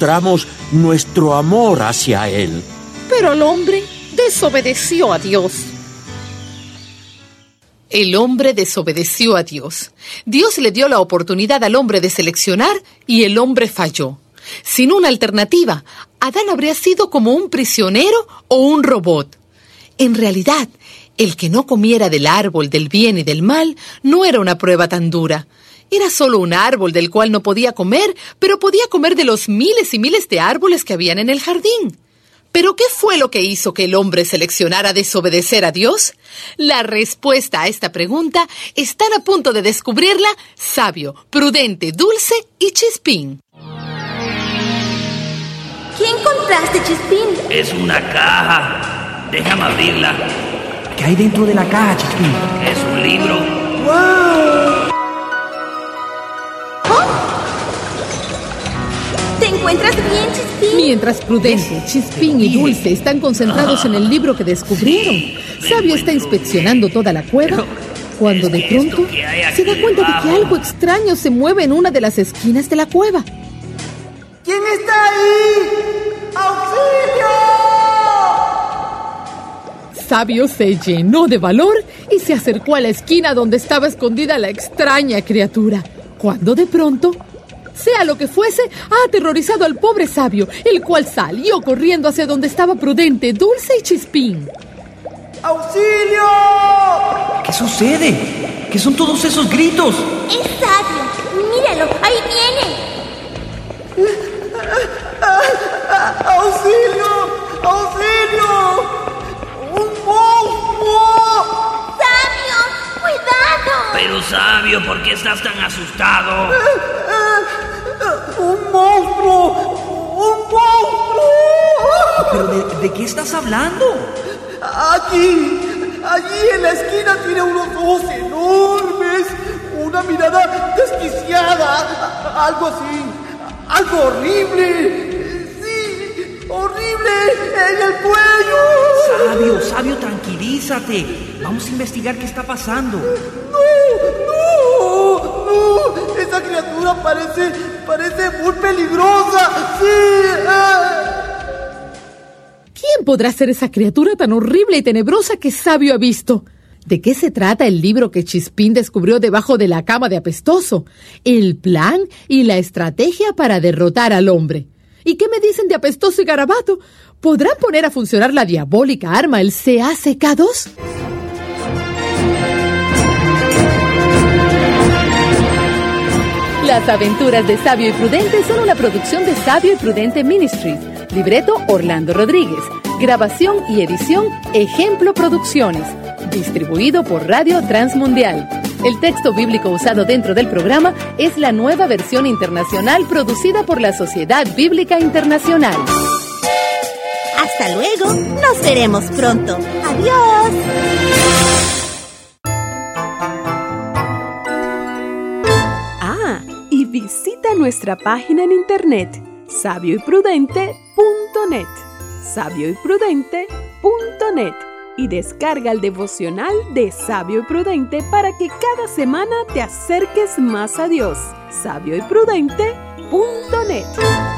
demostramos nuestro amor hacia Él. Pero el hombre desobedeció a Dios. El hombre desobedeció a Dios. Dios le dio la oportunidad al hombre de seleccionar y el hombre falló. Sin una alternativa, Adán habría sido como un prisionero o un robot. En realidad, el que no comiera del árbol del bien y del mal no era una prueba tan dura. Era solo un árbol del cual no podía comer, pero podía comer de los miles y miles de árboles que habían en el jardín. ¿Pero qué fue lo que hizo que el hombre seleccionara desobedecer a Dios? La respuesta a esta pregunta están a punto de descubrirla Sabio, Prudente, Dulce y Chispín. ¿Qué encontraste, Chispín? Es una caja. Déjame abrirla. ¿Qué hay dentro de la caja, Chispín? Es un libro. ¡Wow! ¿Oh? ¿Te encuentras bien, Chispín? Mientras Prudente, Chispín y Dulce están concentrados en el libro que descubrieron, Sabio está inspeccionando toda la cueva, cuando de pronto se da cuenta de que algo extraño se mueve en una de las esquinas de la cueva. ¿Quién está ahí? ¡Auxilio! Sabio se llenó de valor y se acercó a la esquina donde estaba escondida la extraña criatura, cuando de pronto, sea lo que fuese, ha aterrorizado al pobre Sabio, el cual salió corriendo hacia donde estaba Prudente, Dulce y Chispín. ¡Auxilio! ¿Qué sucede? ¿Qué son todos esos gritos? Es Sabio. Míralo, ahí viene. ¡Auxilio! ¡Auxilio! ¡Un monstruo! ¡Sabio! ¡Cuidado! Pero Sabio, ¿por qué estás tan asustado? ¡Un monstruo! ¡Un monstruo! ¿Pero de qué estás hablando? Allí en la esquina tiene unos ojos enormes, una mirada desquiciada, algo así, algo horrible. ¡Horrible! ¡En el cuello! Sabio, tranquilízate. Vamos a investigar qué está pasando. ¡No! Esa criatura parece muy peligrosa. ¡Sí! ¿Quién podrá ser esa criatura tan horrible y tenebrosa que Sabio ha visto? ¿De qué se trata el libro que Chispín descubrió debajo de la cama de Apestoso? El plan y la estrategia para derrotar al hombre. ¿Y qué me dicen de Apestoso y Garabato? ¿Podrán poner a funcionar la diabólica arma, el CACK2? Las aventuras de Sabio y Prudente son una producción de Sabio y Prudente Ministries. Libreto, Orlando Rodríguez. Grabación y edición, Ejemplo Producciones. Distribuido por Radio Transmundial. El texto bíblico usado dentro del programa es la nueva versión internacional producida por la Sociedad Bíblica Internacional. Hasta luego, nos veremos pronto. Adiós. Y visita nuestra página en internet sabioyprudente.net, sabioyprudente.net, y descarga el devocional de Sabio y Prudente para que cada semana te acerques más a Dios. sabioyprudente.net.